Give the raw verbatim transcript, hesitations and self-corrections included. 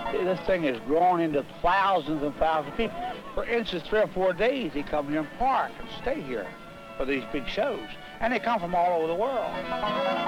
This thing is growing into thousands and thousands of people. For instance, three or four days, they come here and park and stay here for these big shows. And they come from all over the world.